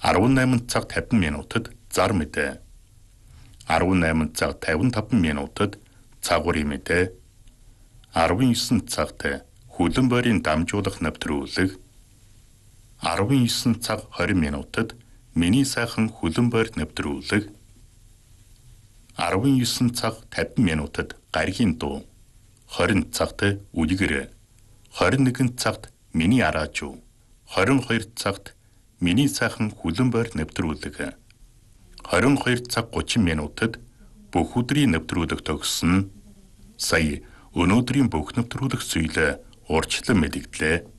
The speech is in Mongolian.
18 цаг 50 минутад зар мэдээ. 18 цаг 55 минутад цагуурын мэдээ. 19 цагт хөлөн борийн дамжуулах нэвтрүүлэг. 19 цаг 20 минутад миний сайхан хөлөн борь нэвтрүүлэг. 19 цаг 50 минутад гаригийн дуу. 20 цагт үлгэр. 21 цагт миний араажуу. 22 цагт миний сайхан хөлөн борь нэвтрүүлэг. 22 цаг 30 минутад бүх өдрийн нэвтрүүлэг төгссөн. Сая өнөөдрийн бүх нэвтрүүлэг зүйлээ урьдчилан мэдгдлээ.